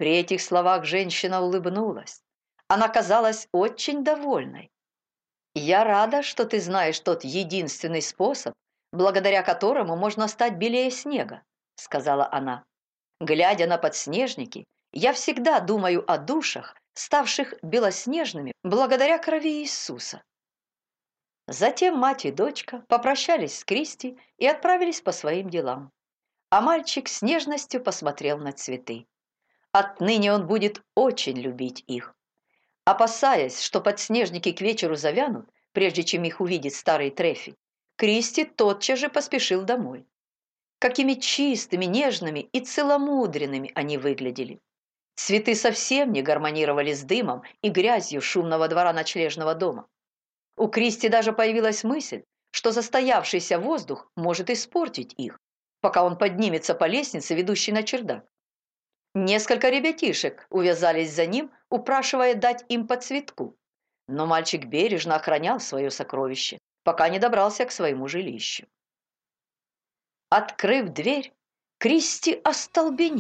При этих словах женщина улыбнулась. Она казалась очень довольной. «Я рада, что ты знаешь тот единственный способ, благодаря которому можно стать белее снега», — сказала она. «Глядя на подснежники, я всегда думаю о душах, ставших белоснежными благодаря крови Иисуса». Затем мать и дочка попрощались с Кристи и отправились по своим делам. А мальчик с нежностью посмотрел на цветы. Отныне он будет очень любить их. Опасаясь, что подснежники к вечеру завянут, прежде чем их увидит старый Трефи, Кристи тотчас же поспешил домой. Какими чистыми, нежными и целомудренными они выглядели. Цветы совсем не гармонировали с дымом и грязью шумного двора ночлежного дома. У Кристи даже появилась мысль, что застоявшийся воздух может испортить их, пока он поднимется по лестнице, ведущей на чердак. Несколько ребятишек увязались за ним, упрашивая дать им по цветку. Но мальчик бережно охранял свое сокровище, пока не добрался к своему жилищу. Открыв дверь, Кристи остолбенела.